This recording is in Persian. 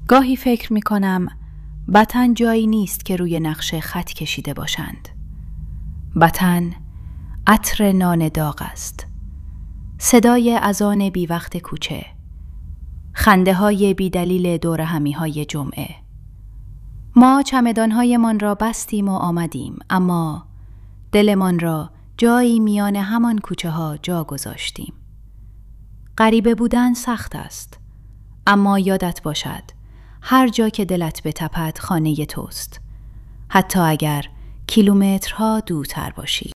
گاهی فکر می کنم وطن جایی نیست که روی نقشه خط کشیده باشند. وطن عطر نان داغ است، صدای اذان بی وقت کوچه، خنده های بی دلیل دور همی های جمعه. ما چمدانهایمان را بستیم و آمدیم، اما دلمان را جایی میان همان کوچه ها جا گذاشتیم. غریبه بودن سخت است، اما یادت باشد هر جا که دلت بتپد خانه توست، حتی اگر کیلومترها دورتر باشی.